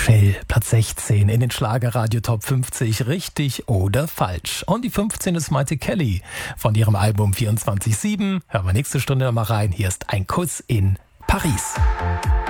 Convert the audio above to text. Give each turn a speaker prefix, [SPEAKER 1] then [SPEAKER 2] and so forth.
[SPEAKER 1] Michelle, Platz 16 in den Schlagerradio Top 50, richtig oder falsch. Und die 15 ist Maite Kelly von ihrem Album 24/7. Hören wir nächste Stunde nochmal rein. Hier ist ein Kuss in Paris.